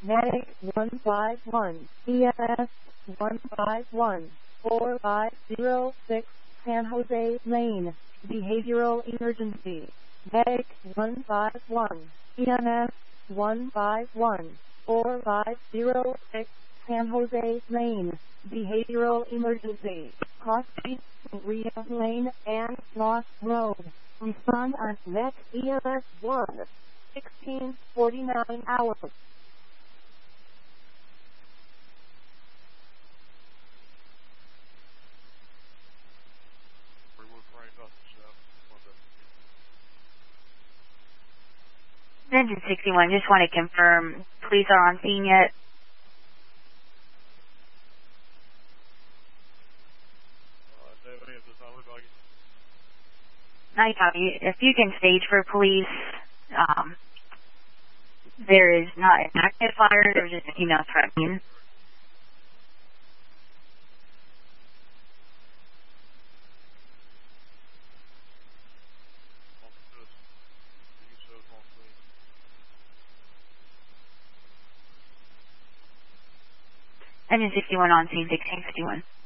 Medic 151, EMS 151, 4506, San Jose Lane, behavioral emergency. Medic 151, EMS 151, 4506, San Jose Lane, behavioral emergency. Cross Street, Rio Lane, and Lost Road. Respond on Met EMS 1, 1649 hours. Engine 61, just want to confirm, police are on scene yet? I copy. If you can stage for police, there is not an active fire, there's just a female threatening. Engine 61 on scene, 1651.